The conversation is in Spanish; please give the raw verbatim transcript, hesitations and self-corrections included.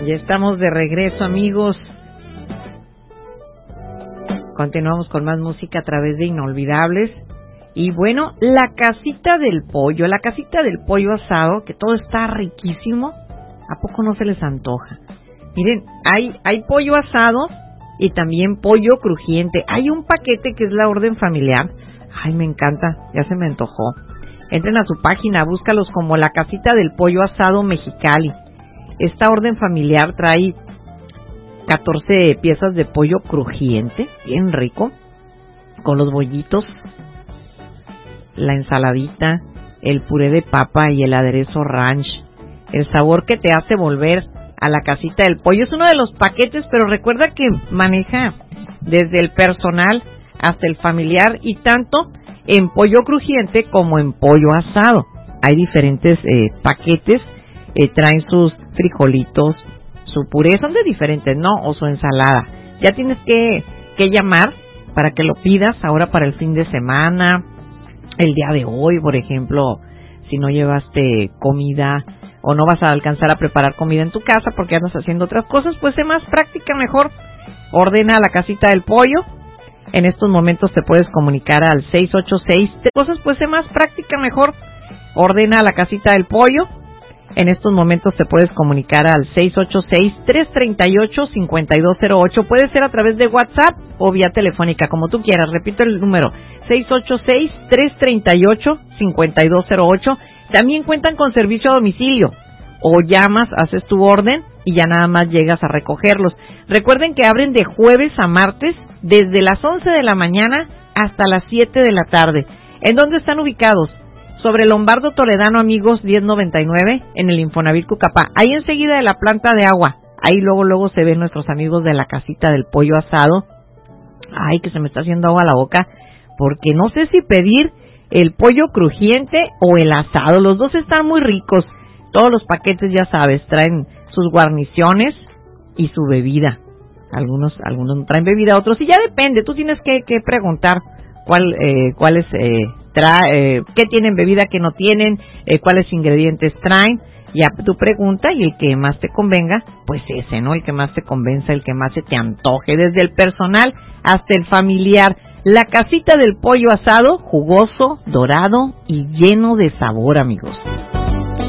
Ya estamos de regreso, amigos. Continuamos con más música a través de Inolvidables. Y bueno, la casita del pollo, la casita del pollo asado, que todo está riquísimo. ¿A poco no se les antoja? Miren, hay, hay pollo asado y también pollo crujiente. Hay un paquete que es la orden familiar. Ay, me encanta, ya se me antojó. Entren a su página, búscalos como la casita del pollo asado Mexicali. Esta orden familiar trae catorce piezas de pollo crujiente, bien rico, con los bollitos, la ensaladita, el puré de papa y el aderezo ranch. El sabor que te hace volver a la casita del pollo. Es uno de los paquetes, pero recuerda que maneja desde el personal hasta el familiar, y tanto en pollo crujiente como en pollo asado. Hay diferentes eh, paquetes, eh, traen sus frijolitos, su puré, son de diferentes, ¿no? O su ensalada. Ya tienes que, que llamar para que lo pidas ahora para el fin de semana, el día de hoy, por ejemplo, si no llevaste comida o no vas a alcanzar a preparar comida en tu casa porque andas haciendo otras cosas, pues sé más práctica, mejor ordena la casita del pollo. En estos momentos te puedes comunicar al seis ocho seis, cosas pues sé más práctica, mejor ordena la casita del pollo. En estos momentos te puedes comunicar al seis ocho seis, tres tres ocho, cinco dos cero ocho. Puede ser a través de WhatsApp o vía telefónica, como tú quieras. Repito el número, seis ocho seis, tres tres ocho, cinco dos cero ocho. También cuentan con servicio a domicilio. O llamas, haces tu orden y ya nada más llegas a recogerlos. Recuerden que abren de jueves a martes desde las once de la mañana hasta las siete de la tarde. ¿En dónde están ubicados? Sobre Lombardo Toledano, amigos, diez noventa y nueve, en el Infonavit Cucapá. Ahí enseguida de la planta de agua. Ahí luego, luego se ven nuestros amigos de la casita del pollo asado. Ay, que se me está haciendo agua a la boca, porque no sé si pedir el pollo crujiente o el asado. Los dos están muy ricos. Todos los paquetes, ya sabes, traen sus guarniciones y su bebida. Algunos algunos no traen bebida, otros sí, ya depende. Tú tienes que, que preguntar cuál eh, cuáles eh, trae, eh, qué tienen bebida, qué no tienen, eh, cuáles ingredientes traen. Ya tú pregunta y el que más te convenga, pues ese, ¿no? El que más te convenza, el que más se te antoje, desde el personal hasta el familiar. La casita del pollo asado, jugoso, dorado y lleno de sabor, amigos.